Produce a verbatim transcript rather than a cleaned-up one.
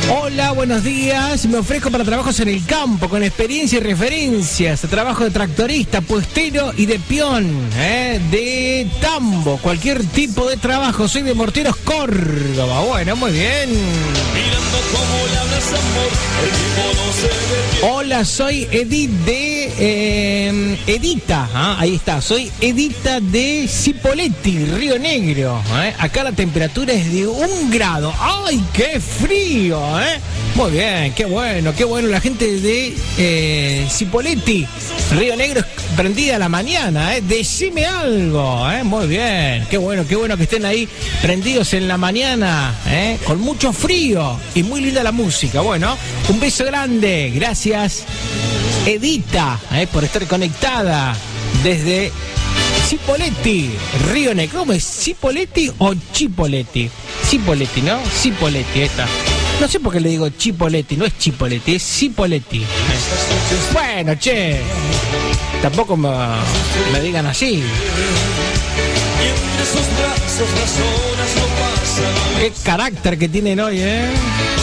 Hola, buenos días. Me ofrezco para trabajos en el campo, con experiencia y referencias. Trabajo de tractorista, puestero y de peón, ¿eh? de tambo, cualquier tipo de trabajo. Soy de Morteros, Córdoba. Bueno, muy bien. Hola, soy Edith de eh, Edita. ¿eh? Ahí está, soy Edita de Cipolletti, Río Negro. ¿eh? Acá la temperatura es de un grado. ¡Ay, qué frío! ¿eh? Muy bien, qué bueno, qué bueno. La gente de eh, Cipolletti, Río Negro, prendida a la mañana. ¿eh? Decime algo. ¿eh? Muy bien, qué bueno, qué bueno que estén ahí prendidos en la mañana, ¿eh? con mucho frío y muy linda la música. Bueno, un beso grande. Gracias, Edita, ¿eh? por estar conectada desde Cipolletti, Río Negro. ¿Cómo es? ¿Cipolletti o Chipolletti? Cipolletti, ¿no? Cipolletti, esta. No sé por qué le digo Chipolletti, no es Chipolletti, es Cipolletti. Bueno, che, tampoco me, me digan así. Qué carácter que tienen hoy, ¿eh?